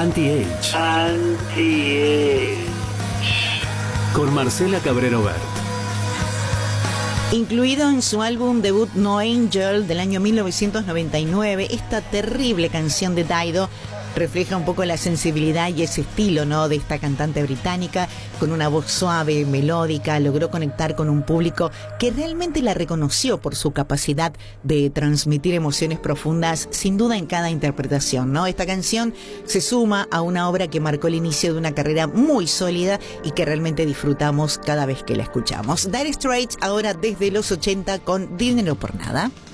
Anti-Age. Anti-Age. Con Marcela Cabrero Bert. Incluido en su álbum debut No Angel del año 1999, esta terrible canción de Dido refleja un poco la sensibilidad y ese estilo, ¿no?, de esta cantante británica. Con una voz suave, melódica, logró conectar con un público que realmente la reconoció por su capacidad de transmitir emociones profundas, sin duda en cada interpretación, ¿no? Esta canción se suma a una obra que marcó el inicio de una carrera muy sólida y que realmente disfrutamos cada vez que la escuchamos. Dire Straits ahora desde los 80 con Dinero por Nada.